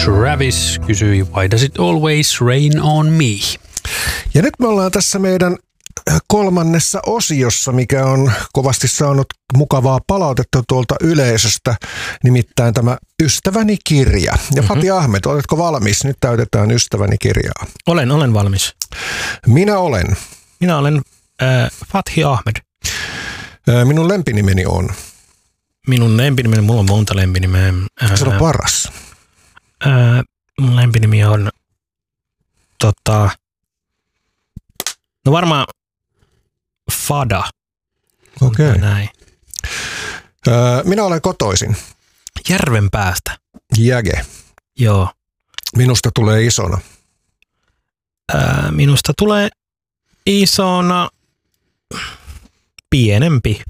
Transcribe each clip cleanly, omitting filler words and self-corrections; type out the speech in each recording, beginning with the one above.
Travis kysyi, why does it always rain on me? Ja nyt me ollaan tässä meidän kolmannessa osiossa, mikä on kovasti saanut mukavaa palautetta tuolta yleisöstä, nimittäin tämä Ystäväni kirja. Ja Fatih Ahmed, oletko valmis? Nyt täytetään Ystäväni kirjaa. Olen valmis. Minä olen Fatih Ahmed. Minun lempinimeni on. Minun lempinimeni, mulla on monta lempinimeä. Se on paras. Mun lempinimi on no varmaan Fada. Okei. Näin. Minä olen kotoisin. Järvenpäästä. Jäge. Joo. Minusta tulee isona. Minusta tulee isona pienempi.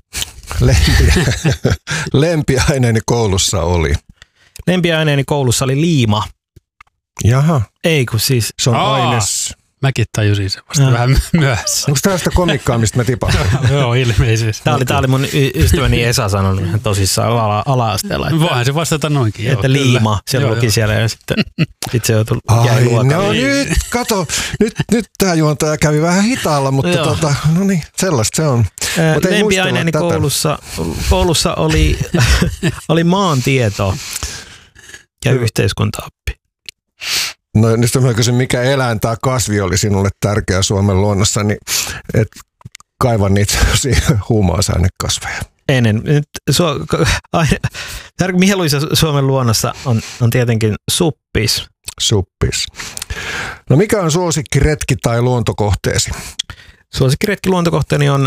Lempiaineeni koulussa oli. Lempiaineeni koulussa oli liima. Jaha. Ei kun siis. Se on aines. Mäkin tajusin sen vasta vähän myöhässä. Onko tämä sitä komikkaa, mistä mä tipan? Joo, ilmeisesti. Tämä oli mun ystäväni Esa sanonut ihan tosissaan ala-asteella. Voihan se vastata noinkin. Että joo, liima, se luki siellä ja sitten se joutui jäi luokalle. No nyt, kato, nyt tämä juontaja kävi vähän hitaalla, mutta no niin, sellaista se on. Lempiaineeni koulussa oli maantieto ja yhteiskuntaoppi. No nyt mä kysyn, mikä eläin tai kasvi oli sinulle tärkeä Suomen luonnossa, niin et kaivan niitä huumausainekasveja. Ennen. Mieluisa Suomen luonnossa on tietenkin suppis. Suppis. No mikä on suosikkiretki tai luontokohteesi? Suosikkiretki luontokohteeni on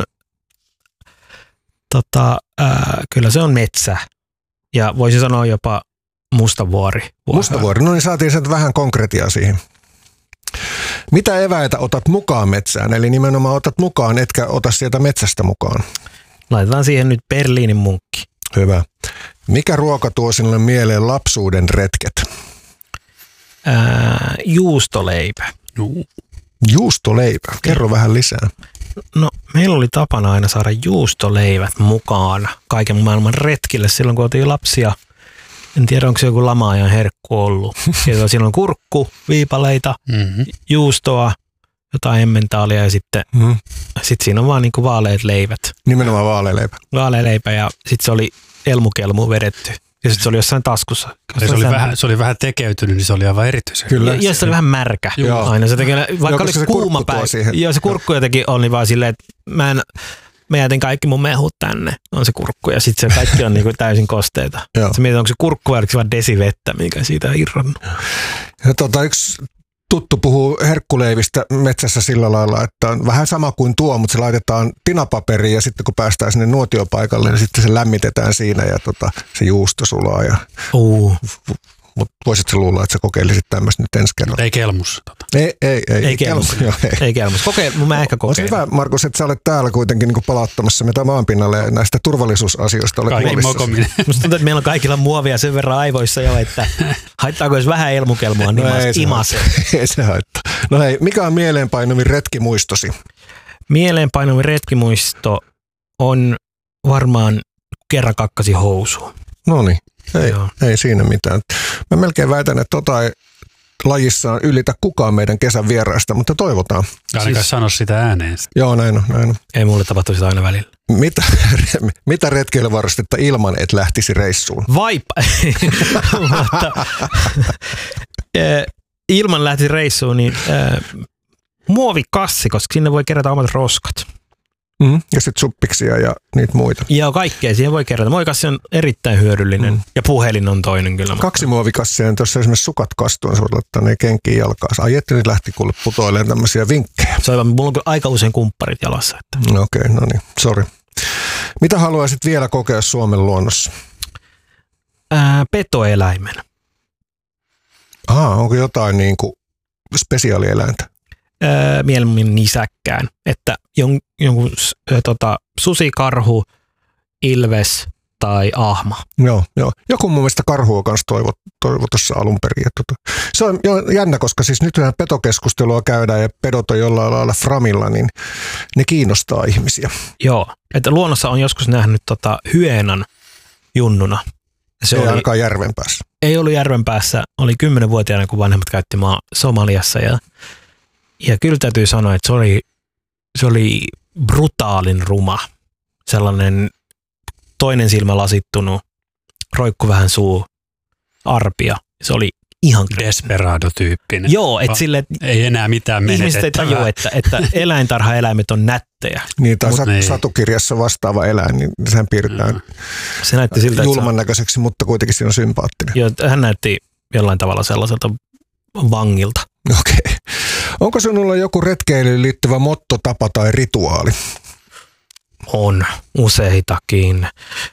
kyllä se on metsä ja voisi sanoa jopa Mustavuori. Mustavuori, no niin saatiin sen vähän konkretiaa siihen. Mitä eväitä otat mukaan metsään? Eli nimenomaan otat mukaan, etkä ota sieltä metsästä mukaan. Laitetaan siihen nyt Berliinin munkki. Hyvä. Mikä ruoka tuo sinulle mieleen lapsuuden retket? Juustoleipä. Juustoleipä. Kerro vähän lisää. No, meillä oli tapana aina saada juustoleivät mukaan kaiken maailman retkille silloin, kun oltiin lapsia. En tiedä, onko se joku lama-ajan herkku ollut. Siinä on kurkku, viipaleita, juustoa, jotain emmentaalia ja sitten siinä on vaan niinku vaaleat leivät. Nimenomaan vaalealeipä. Vaalealeipä ja sitten se oli elmukelmu vedetty. Ja sitten se oli jossain taskussa. Se oli vähän tekeytynyt, niin se oli aivan erityisen. Kyllä. Ja se oli vähän märkä. Joo. Aina se tekee, vaikka oli se kuuma päivä. Joo, se kurkku jotenkin oli vaan silleen, että mä jätin kaikki mun mehut tänne, on se kurkku, ja sitten se kaikki on niinku täysin kosteita. Se mietin, onko se kurkku vai oliko se vaan desivettä, mikä siitä ei irronnut. Ja yksi tuttu puhuu herkkuleivistä metsässä sillä lailla, että on vähän sama kuin tuo, mutta se laitetaan tinapaperiin ja sitten kun päästään sinne nuotiopaikalle, niin sitten se lämmitetään siinä ja se juusto sulaa. Mutta voisitko luulla, että sä kokeilisit tämmöistä nyt ensi kerralla? Ei kelmus. Ei kelmus. Ei kelmus. Mä ehkä kokeilen. Olisi hyvä, Markus, että sä olet täällä kuitenkin niin palauttamassa meitä maanpinnalle ja näistä turvallisuusasioista olet huolissasi. Musta tuntuu, että meillä on kaikilla muovia sen verran aivoissa jo, että haittaako jos vähän elmukelmua, niin imase. Ei se haittaa. No hei, mikä on mieleenpainuvin retkimuistosi? Mieleenpainuvin retkimuisto on varmaan kerran kakkasi housuun. No niin. Ei siinä mitään. Mä melkein väitän, että ei lajissaan ylitä kukaan meidän kesän vieraista, mutta toivotaan. Ainakaan sano sitä ääneen. Joo, näin on. Ei mulle tapahtu sitä aina välillä. Mitä retkeilyvarustetta ilman, et lähtisi reissuun? Vaipa! Ilman lähtisi reissuun, niin muovikassi, koska sinne voi kerätä omat roskat. Ja sitten suppiksia ja niitä muita. Joo, kaikkea siihen voi kerätä. Muovikassi on erittäin hyödyllinen ja puhelin on toinen kyllä. 2 muovikassia, niin tuossa esimerkiksi sukat kastuun, sä voit laittaa ne kenkiin jalkaan. Ai että nyt lähti kuule putoilemaan tämmöisiä vinkkejä. Mulla on aika usein kumpparit jalassa. Okei, no niin, sori. Mitä haluaisit vielä kokea Suomen luonnossa? Petoeläimen. Onko jotain niin kuin spesiaalieläintä? Mieluummin nisäkkään, että jonkun susi, karhu, ilves tai ahma. Joo. Joku mun mielestä karhua kanssa toivo tuossa alun perin. Se on jännä, koska siis nythän petokeskustelua käydään ja pedot on jollain lailla framilla, niin ne kiinnostaa ihmisiä. Joo, että luonnossa on joskus nähnyt hyenan junnuna. Se ei ainakaan Järvenpäässä. ei ollut järven päässä. Oli 10-vuotiaana, kun vanhemmat käytti maa Somaliassa. Ja kyllä täytyy sanoa, että se oli brutaalin ruma. Sellainen toinen silmä lasittunut, roikku vähän suu, arpia. Se oli ihan Desperado-tyyppinen. Joo, että sille ei enää mitään menetettävää. Ihmiset ei tajua, että eläintarhaeläimet on nättejä. Niin, tai satukirjassa vastaava eläin, niin sehän piirretään se näytti siltä, julman näköiseksi, mutta kuitenkin siinä on sympaattinen. Joo, hän näytti jollain tavalla sellaiselta vangilta. Okei. Onko sinulla joku retkeilyyn liittyvä motto, tapa tai rituaali? On useitakin.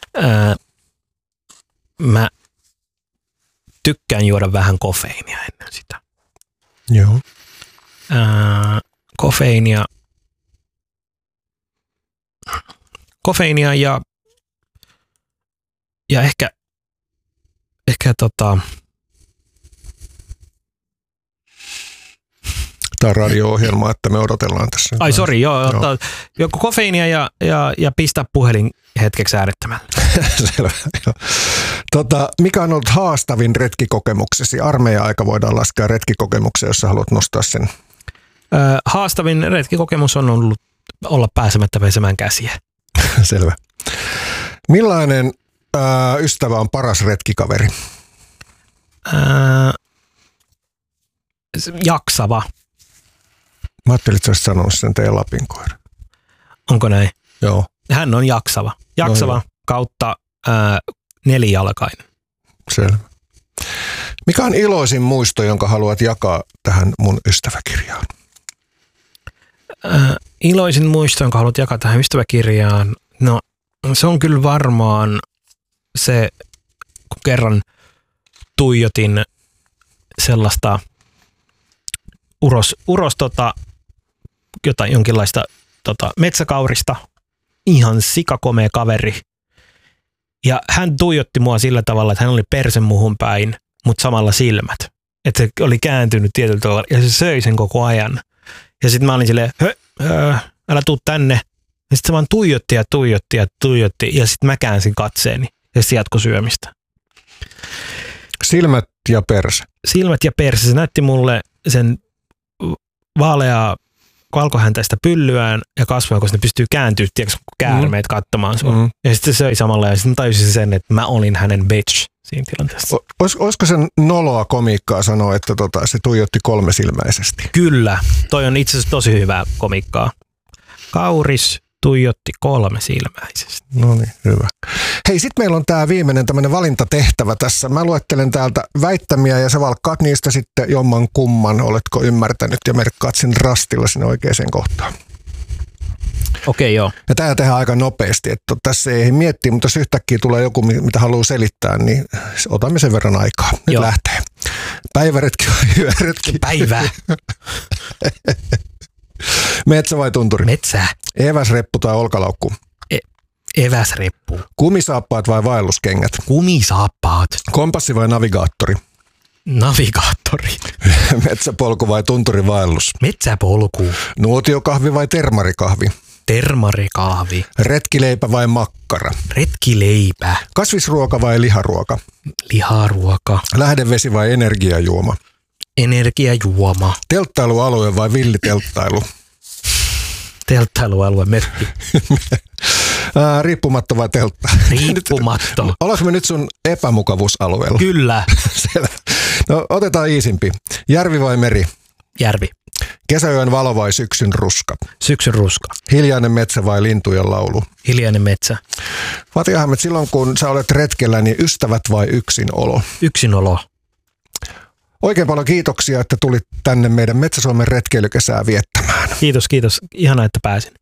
Mä tykkään juoda vähän kofeiinia ennen sitä. Joo. Kofeiinia ja ehkä Tämä on radio-ohjelma, että me odotellaan tässä. Ai sori, joo. Joku kofeiinia ja pistä puhelin hetkeksi äärettömällä. Selvä. Mikä on ollut haastavin retkikokemuksesi? Armeija-aika voidaan laskea retkikokemukseen, jos sä haluat nostaa sen. Haastavin retkikokemus on ollut olla pääsemättä pesemään käsiä. Selvä. Millainen ystävä on paras retkikaveri? Jaksava. Mä ajattelin, että sä olisit sanonut sen teidän Lapin koira. Onko näin? Joo. Hän on jaksava. Jaksava kautta nelijalkainen. Selvä. Mikä on iloisin muisto, jonka haluat jakaa tähän mun ystäväkirjaan? Iloisin muisto, jonka haluat jakaa tähän ystäväkirjaan? No, se on kyllä varmaan se, kun kerran tuijotin sellaista jonkinlaista metsäkaurista, ihan sikakomea kaveri. Ja hän tuijotti mua sillä tavalla, että hän oli perse muhun päin, mutta samalla silmät. Että se oli kääntynyt tietyllä tavalla ja se söi sen koko ajan. Ja sitten mä olin silleen, älä tuu tänne. Ja sitten se vaan tuijotti ja sitten mä käänsin katseeni ja sitten jatkoi syömistä. Silmät ja perse. Silmät ja perse. Se näytti mulle sen vaaleaa valkohäntäistä pyllyään ja kasvoja, koska ne pystyy kääntyä, tiedätkö, kun käärmeet katsomaan sua. Ja sitten se söi samalla ja sitten tajusin sen, että mä olin hänen bitch siinä tilanteessa. Olisiko sen noloa komiikkaa sanoa, että se tuijotti kolmesilmäisesti? Kyllä. Toi on itse asiassa tosi hyvää komiikkaa. Kauris tuijotti kolmesilmäisesti. No niin, hyvä. Hei, sit meillä on tää viimeinen tämmönen valintatehtävä tässä. Mä luettelen täältä väittämiä ja sä valkkaat niistä sitten jomman kumman. Oletko ymmärtänyt ja merkkaat sen rastilla sinne oikeaan kohtaan. Okei, joo. Ja tää tehdään aika nopeasti, että tässä ei miettiä, mutta jos yhtäkkiä tulee joku, mitä haluaa selittää, niin otamme sen verran aikaa. Nyt joo. Lähtee. Päiväretki vai yöretki? Päivää. Metsä vai tunturi? Metsää. Eväsreppu tai olkalaukku? Eväsreppu. Kumisaappaat vai vaelluskengät? Kumisaappaat. Kompassi vai navigaattori? Navigaattori. Metsäpolku vai tunturivaellus? Metsäpolku. Nuotiokahvi vai termarikahvi? Termarikahvi. Retkileipä vai makkara? Retkileipä. Kasvisruoka vai liharuoka? Liharuoka. Lähdevesi vai energiajuoma? Energiajuoma. Telttailualue vai villitelttailu? Telttailualue, merkki. Riippumatto vai teltta? Riippumatto. Ollaanko me nyt sun epämukavuusalueella? Kyllä. Selvä. No otetaan iisimpi. Järvi vai meri? Järvi. Kesäyön valo vai syksyn ruska? Syksyn ruska. Hiljainen metsä vai lintujen laulu? Hiljainen metsä. Fatih Ahmed, silloin kun sä olet retkellä, niin ystävät vai yksinolo? Yksinolo. Oikein paljon kiitoksia, että tulit tänne meidän Metsä-Suomen retkeilykesää viettämään. Kiitos. Ihanaa, että pääsin.